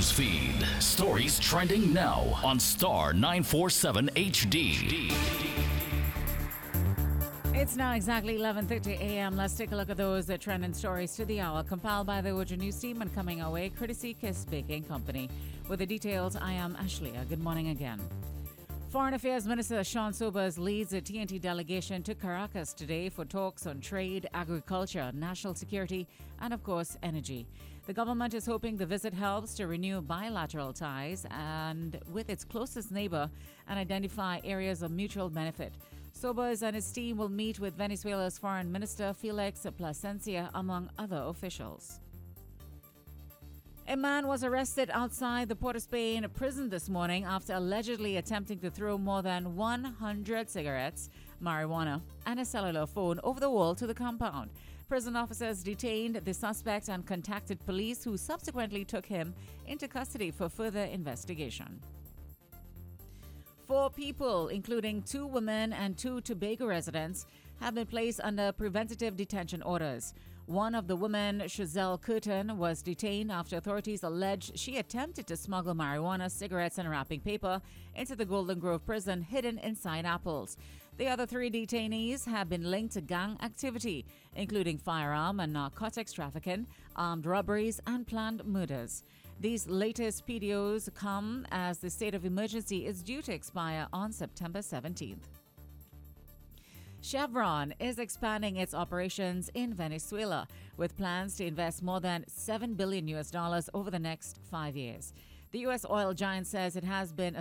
news feed. Stories trending now on Star 947 HD. It's now exactly 11:30 a.m. Let's take a look at those trending stories to the hour, compiled by the Ojo News team and coming our way, courtesy Kiss Baking Company. With the details, I am Ashleigh. Good morning again. Foreign Affairs Minister Sean Sobers leads a TNT delegation to Caracas today for talks on trade, agriculture, national security, and of course, energy. The government is hoping the visit helps to renew bilateral ties and with its closest neighbor and identify areas of mutual benefit. Sobers and his team will meet with Venezuela's Foreign Minister Felix Plasencia, among other officials. A man was arrested outside the Port of Spain prison this morning after allegedly attempting to throw more than 100 cigarettes, marijuana, and a cellular phone over the wall to the compound. Prison officers detained the suspect and contacted police, who subsequently took him into custody for further investigation. 4 people, including 2 women and 2 Tobago residents, have been placed under preventative detention orders. One of the women, Chazelle Curtin, was detained after authorities alleged she attempted to smuggle marijuana, cigarettes, and wrapping paper into the Golden Grove prison hidden inside apples. The other 3 detainees have been linked to gang activity, including firearm and narcotics trafficking, armed robberies, and planned murders. These latest PDOs come as the state of emergency is due to expire on September 17th. Chevron is expanding its operations in Venezuela with plans to invest more than $7 billion over the next 5 years. The U.S. oil giant says it has been